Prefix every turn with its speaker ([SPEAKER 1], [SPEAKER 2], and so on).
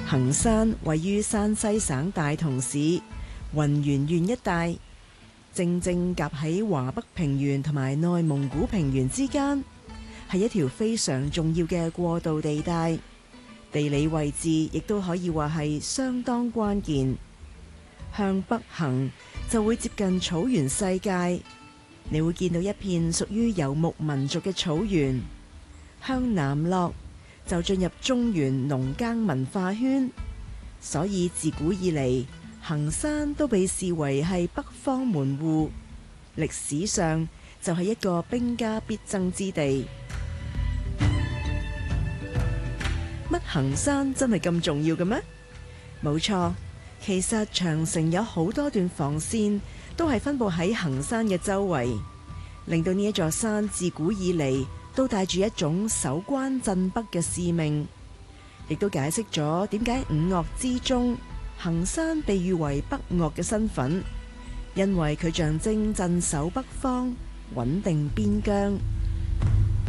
[SPEAKER 1] 衡山位於山西省大同市雲源縣一帶，正夾喺華北平原同埋內蒙古平原之間，係一條非常重要嘅過渡地帶。地理位置亦都可以話係相當關鍵。向北行就會接近草原世界，你會見到一片屬於游牧民族嘅草原。向南落就進入中原農耕文化圈，所以自古以嚟，衡山都被視為係北方門戶，歷史上就係一個兵家必爭之地。乜衡山真係咁重要嘅咩？冇錯，其實長城有好多段防線都係分佈喺衡山嘅周圍，令到呢一座山自古以嚟都帶住一種守關鎮北嘅使命，亦都解釋咗點解五岳之中衡山被譽為北岳嘅身份，因為佢象徵鎮守北方，穩定邊疆。